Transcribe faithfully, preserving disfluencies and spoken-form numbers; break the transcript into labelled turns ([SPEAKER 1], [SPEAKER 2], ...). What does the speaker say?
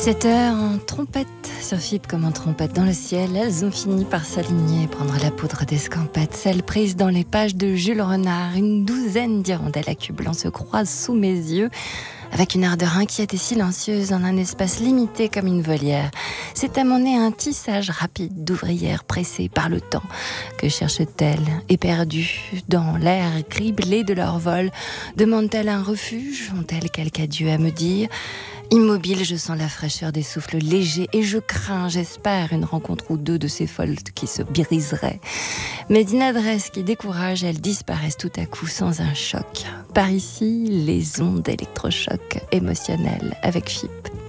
[SPEAKER 1] dix-sept heures en trompette sur F I P comme en trompette dans le ciel. Elles ont fini par s'aligner et prendre la poudre d'escampette, celle prise dans les pages de Jules Renard. Une douzaine d'hirondelles à cul blanc se croisent sous mes yeux avec une ardeur inquiète et silencieuse en un espace limité comme une volière. C'est à mon nez un tissage rapide d'ouvrières pressées par le temps. Que cherchent-elles, éperdues dans l'air criblé de leur vol? Demandent-elles un refuge? Ont-elles quelque adieu à me dire? Immobile, je sens la fraîcheur des souffles légers et je crains, j'espère, une rencontre ou deux de ces folles qui se briseraient. Mais d'inadresse qui décourage, elles disparaissent tout à coup sans un choc. Par ici, les ondes électrochocs émotionnelles avec F I P.